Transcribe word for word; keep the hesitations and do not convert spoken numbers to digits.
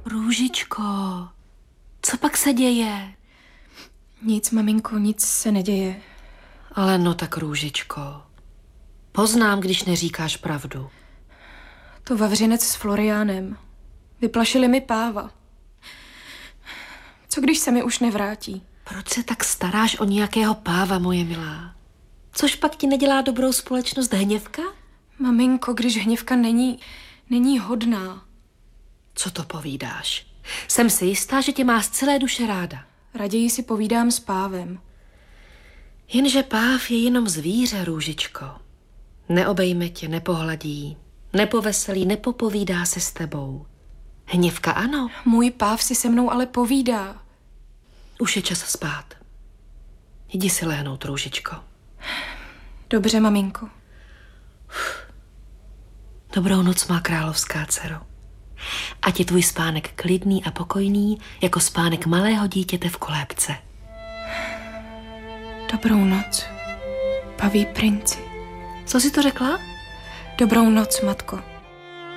Růžičko, co pak se děje? Nic, maminko, nic se neděje. Ale no tak, Růžičko, poznám, když neříkáš pravdu. To Vavřinec s Floriánem. Vyplašili mi Páva. Co když se mi už nevrátí? Proč se tak staráš o nějakého Páva, moje milá? Což pak ti nedělá dobrou společnost Hněvka? Maminko, když Hněvka není, není hodná. Co to povídáš? Jsem si jistá, že tě má z celé duše ráda. Raději si povídám s Pávem. Jenže Páv je jenom zvíře, Růžičko. Neobejme tě, nepohladí, nepoveselí, nepopovídá se s tebou. Hněvka ano. Můj Páv si se mnou ale povídá. Už je čas spát. Jdi si lehnout, Růžičko. Dobře, maminko. Dobrou noc, má královská dcero. Ať je tvůj spánek klidný a pokojný, jako spánek malého dítěte v kolébce. Dobrou noc, paví princi. Co jsi to řekla? Dobrou noc, matko.